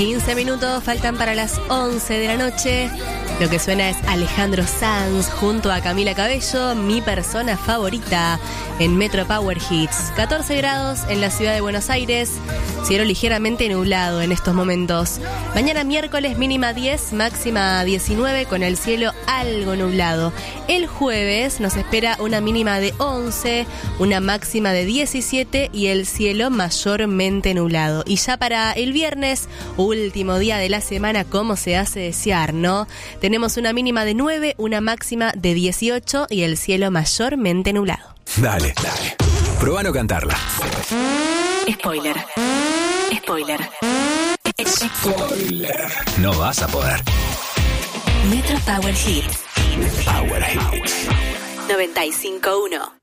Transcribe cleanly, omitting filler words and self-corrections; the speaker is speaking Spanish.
15 minutos faltan para las 11 de la noche. Lo que suena es Alejandro Sanz junto a Camila Cabello, mi persona favorita, en Metro Power Hits. 14 grados en la ciudad de Buenos Aires, cielo ligeramente nublado en estos momentos. Mañana miércoles mínima 10, máxima 19 con el cielo algo nublado. El jueves nos espera una mínima de 11, una máxima de 17 y el cielo mayormente nublado. Y ya para el viernes, último día de la semana, como se hace desear, ¿no? Tenemos una mínima de 9, una máxima de 18 y el cielo mayormente nublado. Dale. Probá a no cantarla. Spoiler. No vas a poder. Metro Power Hits. Power Hits. 95.1.